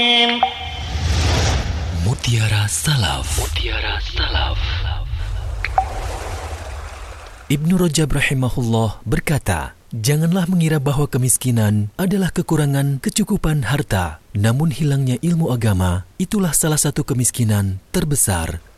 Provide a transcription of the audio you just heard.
Mutiara Salaf. Ibnu Rajab rahimahullah berkata, janganlah mengira bahawa kemiskinan adalah kekurangan kecukupan harta, namun hilangnya ilmu agama itulah salah satu kemiskinan terbesar.